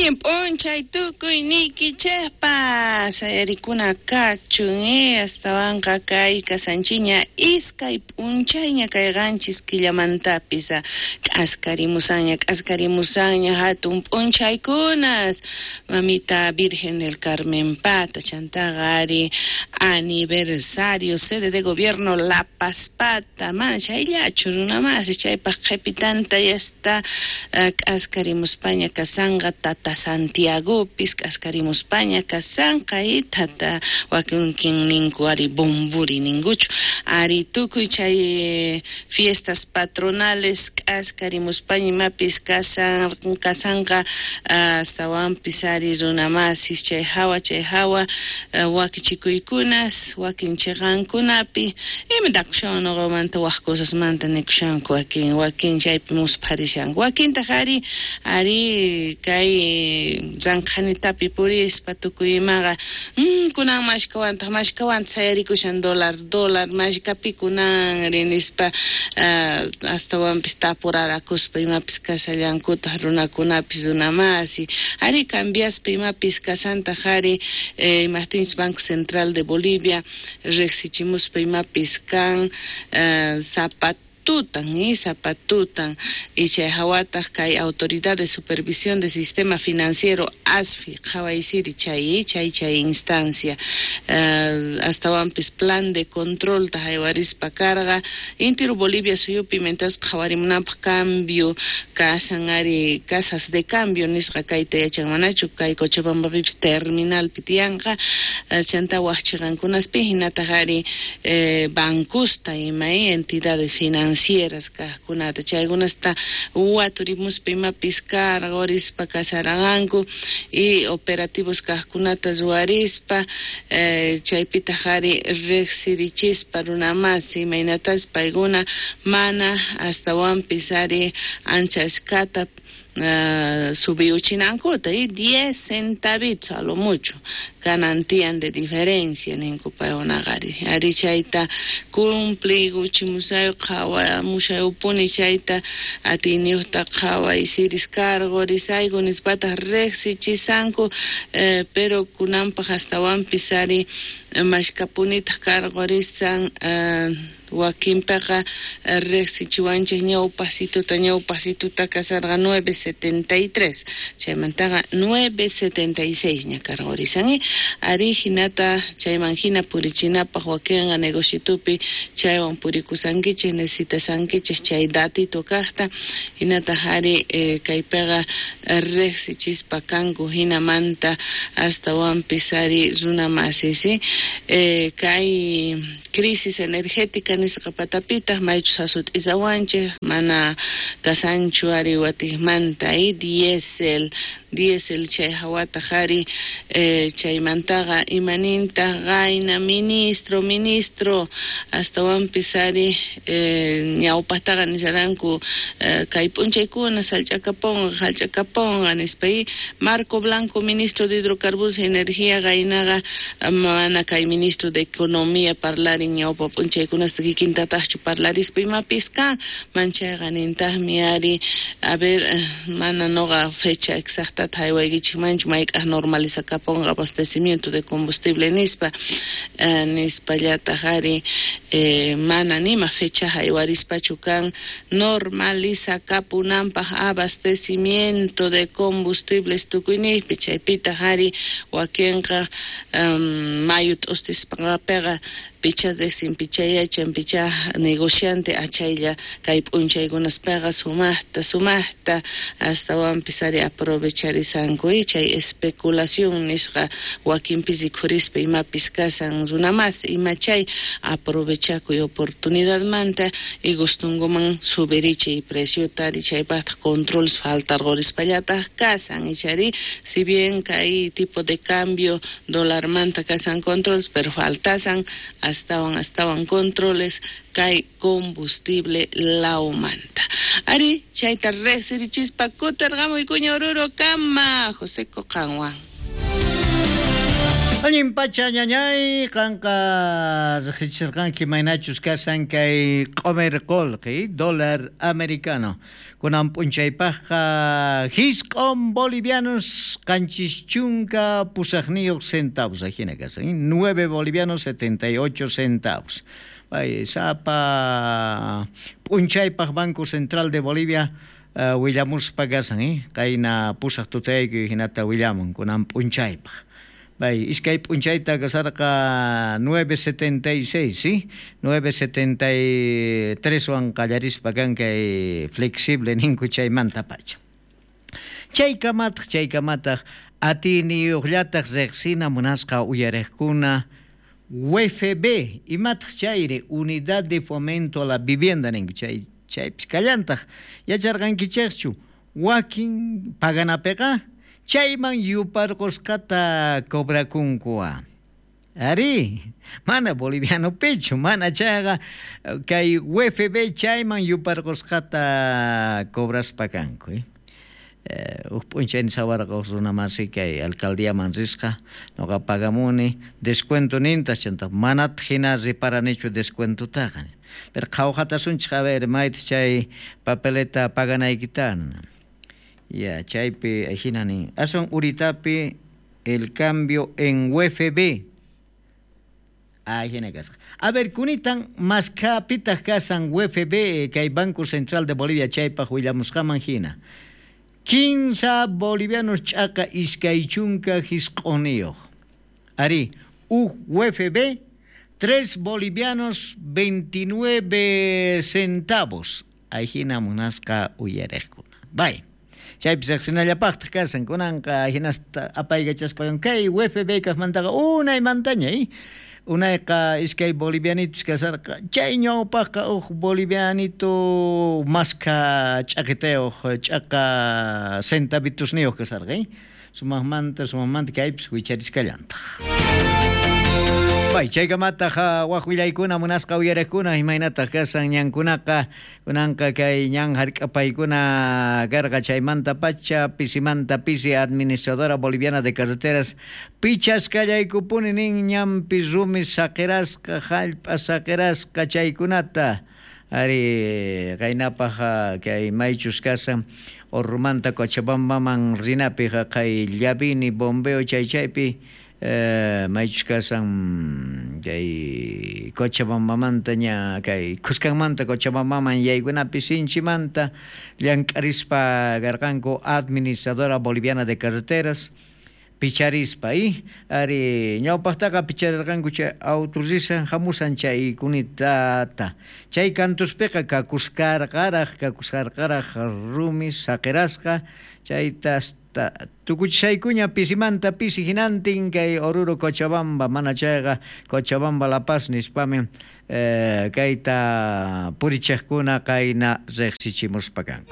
Ponchay tukuy niki chespa sayarikuna kachun estaban kay kasanchiña iskay punchayña kayganchis killamantapis k'askarimusaña hatun punchaykunas mamita Virgen del Carmen Pata chantagari aniversario sede de gobierno La Paz Pata man chayllachu nada más chaypaq qhipitanta ya está k'askarimuspaña kasanga tata Santiago k'askarimuspaña kasanqa y tata wakinkin ninku ari bomburi ninguchu ari tukuy chay fiestas patronales k'askarimuspaña imapis kasanqa astawanpis ari runamasis chay hawa wakichikuykunas wakin chiqankunapi imatakushan nuqamanta waq cosasmanta nikushanku wakin chaypi musparishanku wakinta ari kay zanqanitapi purispa tukuy imaqa kunan mashkawanta sayarikushan dólar mashkapi kunan rinispa astawanpis tapurarakuspa imapis kasallankuta runakunapis runamasi ari cambiaspa imapis kasanta qhari imaptinchik Banco Central de Bolivia reqsichimuspa imapis kan zapatutan y chay hawataq kay autoridad de supervisión de sistema financiero ASFI qawaysiri chay instancia astawanpis plan de control tahaywarispa karqa intiru Bolivia suyupi mientras qhawarimunapaq cambio kasan ari casas de cambio nisqa kayta yachanmanachu kay Cochabambapipas terminal pitiyanqa chanta waqchiqankunaspi hinataq ari bancusta imay entidades financieras kunata chaykunasta waturimuspa imapis karqarispa kasaranganku y operativos kaqkunata ruwarispa chaypita qhari reqsirichispa runamasi imaynatas paykuna mana astawanpis ari ancha ashkata subiuchinankuta y 10 centavitos a lo mucho ganantían de diferencia ninku paykunaqari ari chayta cumpli guchimusayo qawa mushayupuni chayta atiniuta qawaisiris karqorisayku nispata reqsichisanku pero kunanpaq astawanpis ari mashkapunita karqorisan wakinpaqa reqsichiwanchik ñawpasituta kasarqa 9.73 chaymantaqa 9.76 ña karqorisan ari hinata chayman hina purichinapaq wakinqa negociatupi chaywan purikusankichik necesitasankichik chay datito kaqta hinata ari kaypaqa reqsichispa kanku hinamanta astawanpis ari runamasisi kay crisis energética nisqa patapita maychu sasut'isawanchik mana kasanchu ari watijmanta y diesel chay hawata qhari chaymantaqa imaninta qayna ministro astawanpis ari ñawpaqtaqa nisaranku kay p'unchaykuna hallch'akapunqa nispa y Marco Blanco ministro de hidrocarburos y energía qaynaqa mana kay ministro de economía parlarin ñawpa p'unchaykunasta kikintataqchu parlarispa imapis kan manchayqa nintaqmi ari a ver mana noqa fecha exacta haywaykichikmanchu mayk'aq normalizakapunqa abastecimiento de combustible nispa nispallataq ari mana nima fecha haywarispachu kan normalizakapunanpaq abastecimiento de combustibles tukuynipi chaypita ari wakinqa mayu t'ustispaqa picha desinpichayachan picha negociante achaylla kay p'unchaykunaspiqa sumaqta astawanpis ari aprovecharisanku y chay especulación nisqa wakinpis ikhurispa imapis kasan runamas imachay aprovechakuy oportunidadmanta y gustunkuman subirichay preciota ari chaypaqta controls faltarqorispallataq kasan ichari si bien kay tipo de cambio dólarmanta kasan controls pero faltasan estaban controles kay combustible laumanta ari chayta reqsirichispa kutarqamuy kuña ururo kama José Coqanwan Allin pacha ñañay kanka registrarqanki maynachus kasan kay qomer qolqi dólar americano kunan p'unchaypaqqa hisq'on bolivianos qanchis chunka pusaqniyuq centavos ajina kasan 9 bolivianos 78 centavos. Ay sapa p'unchaypaq Banco Central de Bolivia willamuspa kasan kayna pusaq tutayki hinata willamun kunan p'unchaypaq. Bay, iskay p'unchayta kasarqa 9.76, ¿sí? 9.73 wan qallarispa kan kay flexible ninku chaymanta pacha. Chaykamataq atiniyuqllataq riqsina munasqa uyariqkuna UFB imataq chayri Unidad de Fomento a la Vivienda ninku chaypis kallantaq yacharqankichikchu wakin paganapiqa chayman yuparqusqata cobrakunkuwa. Ari, mana boliviano pecho, mana chayqa kay UFB chayman yuparqusqata cobraspa kanku. P'unchayni sawarqa runamasi kay alcaldiaman risqa noqa pagamuni descuento nintas chantaq manat hina riparanichu descuentutaqa. Pero qhawqatasunchik a ver mayta chay papeleta paganaykitana. Ya, chaypi ajinani. Ason uritapi el cambio en UFB. Ajina kasqa. A ver, kunitan mas kapitaq kasan UFB kay Banco Central de Bolivia chaypa huillamusqaman hina. 15 bolivianos ch'aqa iskay chunka hisq'oniyuq. Ari, UFB 3 bolivianos 29 centavos. Ajina munasqa uyariqkuna. Bye. Chaypis accionallapaqta kasan kunanqa hinasta apaygachaspagan kay UFB kasmantaqa unay mantaña unayqa iskay bolivianitos kasarqa chay ñawpaqqa bolivianito masqa ch'aqitayuq ch'aqa centavitos niyuq kasarqa sumaqmanta kaypis wicharisqallantaq. Bay, chaykamataq waqwillaykuna munasqa uyariqkuna imaynataq kasan ñankunaqa kunanqa kay ñan hark'apaykuna karqa chaymanta pacha pisimanta pisi Administradora Boliviana de Carreteras pichasqallaykupuni nin ñanpi rumi saqirasqa hallp'a saqirasqa chaykunata ari qaynapaq kay maychus kasan Orrumanta Cochabambaman rinapiqa kay llabini bombeo chaypi maychus kasan kay Cochabambamanta ña kay Cuscanmanta Cochabambaman yaykunapi sinchimanta llank'arispa karqanku Administradora Boliviana de Carreteras picharispa ari ñawpaqtaqa picharirqanku chay autorización hamusan chay kunitata chay cantuspiqa kakusqarqaraq rumi saqirasqa chaytas tukuchaykuña pisimanta pisi hinantin kay Oruro Cochabamba mana chayqa Cochabamba La Paz nispami kayta purichiqkuna kayna riqsichimuspa kanku.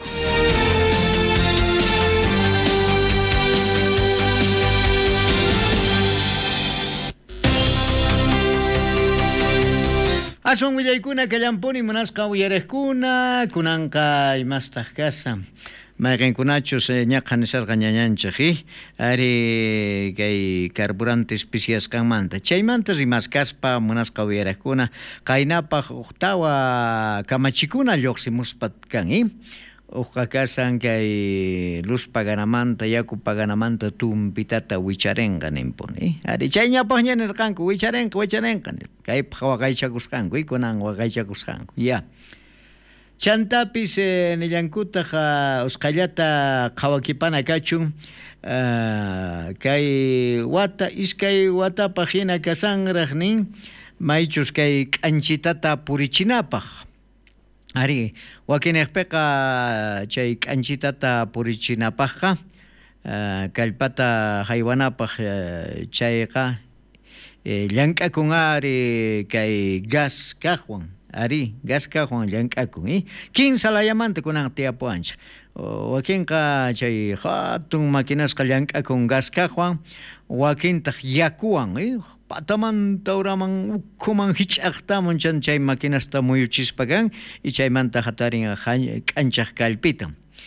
Asun willaykuna kallampuni munasqa uyariqkuna kunanqa imastaq kasa mayqinkunachus ñaqa nisarqa ñañanchik ari kay carburantes pisiasqanmanta chaymanta rimaskaspa munasqa uyariqkuna qaynapaq uqtawa kamachikuna lluqsimuspa kan uqa kasan kay luz paganamanta yaku paganamanta tumpitata wicharenqa nimpuni ari chayñapaq ña nirqanku wicharenqa kaypaq waqaychakusqanku kunan waqaychakusqanku ya chantapis nillankutaq usqallata qhawakipana kachun kay wata iskay watapaq hina kasanraq nin maychus kay k'anchitata purichinapaq ari wakiniqpiqa chay k'anchitata purichinapaqqa kallpata haywanapaq chayqa llank'akun ari kay gas kaqwan ari gas kaqwan llank'akun 15 layamanta kunan tiyapuanchik wakinqa chay hatun makinasqa llank'akun gas kaqwan wakintaq yakuwan patamanta uraman ukhuman hich'aqtamun chay makinasta muyuchispa kan chaymanta hatarin k'anchaq kallpitan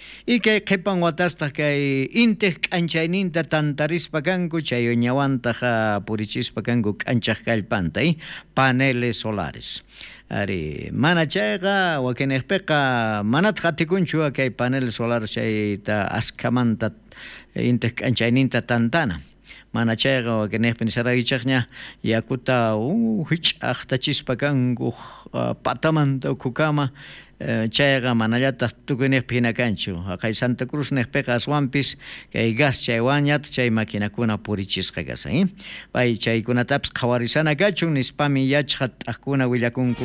y que qhipan watasta kay intej k'anchayninta tantarispa kanku chay ñawantaqa purichispa kanku k'anchaq kallpanta paneles solares. Ari mana chayqa wakinejpiqa manata qatikunchu kay paneles solares chayta askamanta intej k'anchayninta tantana. Mana chayqa wakinejpi nisarakichaqña yakuta hich'aqtachispa kanku patamanta ukukama chayqa manallataq tukuyniqpi hina kanchu. Kay Santa Cruz niqpiqa aswanpis kay gas chaywan ñata chay maquinakuna purichisqa kasan. Pay chaykunatapas qhawarisana kachun nispami yachqa t'aqkuna willakunku.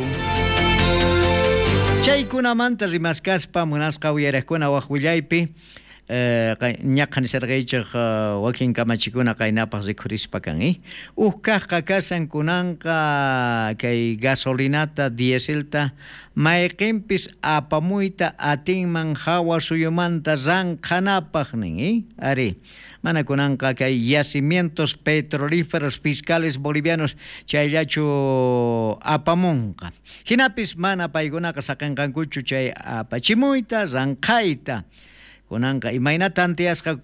Chaykunamanta rimaskaspa munasqa wiyariqkuna waq willaypi ñaqa nisarqaychaq wakin kamachikuna qaynapaq rikhurispa kan kaqqa kasan kunanqa kay gasolinata dieselta mayqinpis apamuyta atinman hawa suyumanta ranqanapaq nin ari mana kunanqa kay yacimientos petrolíferos fiscales bolivianos chayllachu apamunqa hinapis mana paykunaqa saqanqankuchu chay apachimuyta ranqayta kunanqa imaynata antiyasqa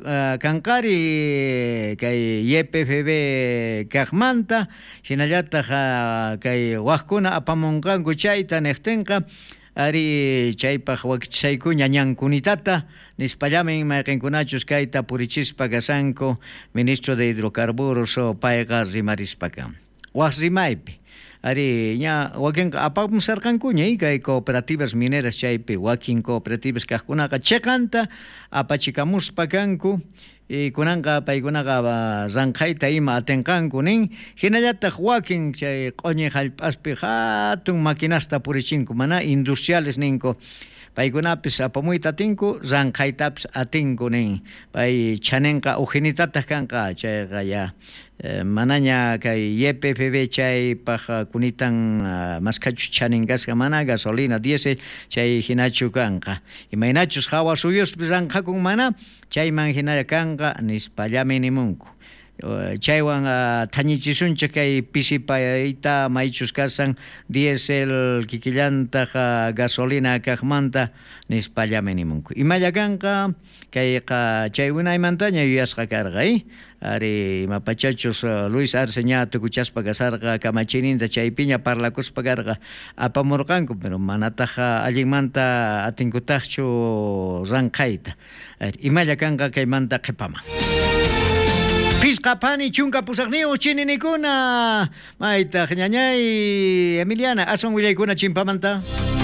kankari kay YPFB kaqmanta hinallataq kay waqkuna apamunqanku chayta niqtinqa ari chaypaq wakchisayku ñañankunitata nispallamin mayqinkunachus kayta purichispa kasanku ministro de hidrocarburos payqa rimarispaqa waq rimaypi ari ña wakin apamusarqankuña kay cooperativas mineras chaypi wakin cooperativas kaqkunaqa chiqanta apachikamuspa kanku kunanqa paykunaqa ranqayta ima atinqanku nin hinallataq wakin chay q'uñi hallp'aspi hatun maquinasta purichinku mana industriales ninku paykunapis apamuyta atinku ranqaytapas atinku nin pay chaninqa ujinitataq kanqa chayqa ya manaña kay YPFB chaypaq kunitan maskachu chaningasqa mana gasolina diesel chay hinachu kanqa imaynachus hawa suyus ranqakun mana chayman hinalla kanqa nispallami nimunku chaywan thañichisuncha kay pisipayta maychus kasan diesel kikillantaq gasolina kaqmanta nispallami nimunku imalla kanqa kayqa chay winaymantaña yuyasqa karqa ari mapachachus Luis Arce ña tukuchaspa kasarqa kamachininta chaypiña parlakuspa karqa apamurqanku pero manataqa allinmanta atinkutaqchu ranqayta imalla kanqa kaymanta qhipaman Pisqapani chunka pusaqniyu chininikuna maytaq ñañay Emiliana aswan willaykuna chimpamanta